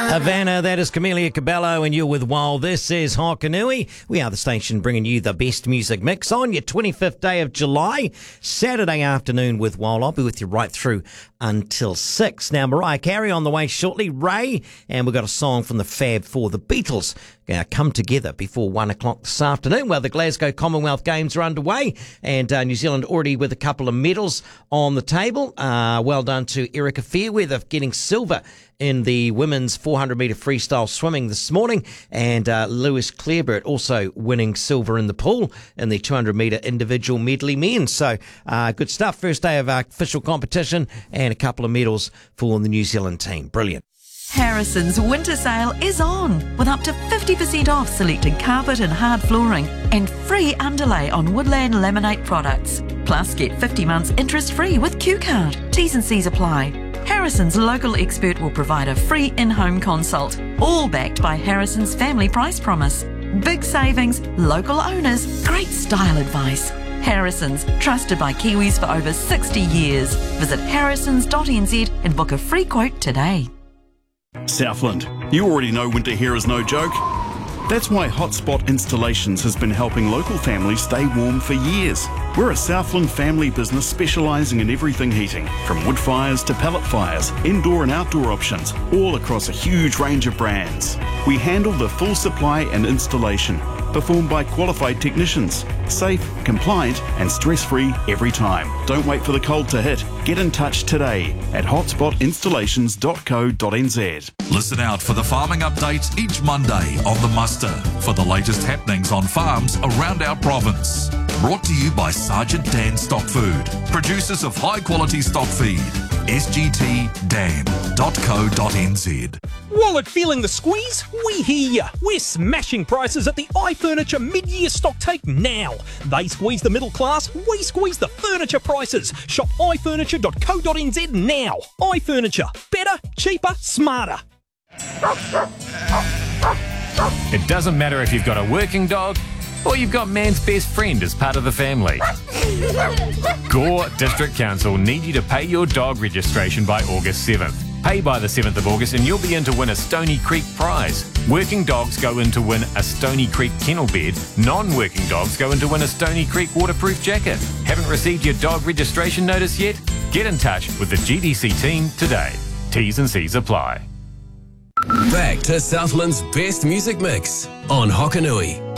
Havana, that is Camellia Cabello, and you're with Wild. This is Hokanui. We are the station bringing you the best music mix on your 25th day of July, Saturday afternoon with Wild. I'll be with you right through until 6. Now, Mariah Carey on the way shortly, Ray, and we've got a song from the Fab Four, the Beatles, come together before 1 o'clock this afternoon. Well, the Glasgow Commonwealth Games are underway, and New Zealand already with a couple of medals on the table. Well done to Erica Fairweather getting silver in the women's 400-metre freestyle swimming this morning, and Lewis Clareburt also winning silver in the pool in the 200-metre individual medley men. So good stuff. First day of our official competition and a couple of medals for the New Zealand team. Brilliant. Harrison's winter sale is on with up to 50% off selected carpet and hard flooring and free underlay on Woodland Laminate products. Plus, get 50 months interest-free with Q-Card. T's and C's apply. Harrison's local expert will provide a free in-home consult, all backed by Harrison's family price promise. Big savings, local owners, great style advice. Harrison's, trusted by Kiwis for over 60 years. Visit harrisons.nz and book a free quote today. Southland, you already know winter here is no joke. That's why Hotspot Installations has been helping local families stay warm for years. We're a Southland family business specialising in everything heating, from wood fires to pellet fires, indoor and outdoor options, all across a huge range of brands. We handle the full supply and installation, performed by qualified technicians. Safe, compliant and stress-free every time. Don't wait for the cold to hit. Get in touch today at hotspotinstallations.co.nz. Listen out for the farming updates each Monday on The Muster for the latest happenings on farms around our province. Brought to you by Sergeant Dan Stock Food, producers of high-quality stock feed. sgtdan.co.nz. Wallet feeling the squeeze? We hear ya. We're smashing prices at the iFurniture mid-year stock take now. They squeeze the middle class, we squeeze the furniture prices. Shop ifurniture.co.nz now. iFurniture. Better, cheaper, smarter. It doesn't matter if you've got a working dog or you've got man's best friend as part of the family. Gore District Council need you to pay your dog registration by August 7th. Pay by the 7th of August and you'll be in to win a Stony Creek prize. Working dogs go in to win a Stony Creek kennel bed. Non-working dogs go in to win a Stony Creek waterproof jacket. Haven't received your dog registration notice yet? Get in touch with the GDC team today. T's and C's apply. Back to Southland's best music mix on Hokanui.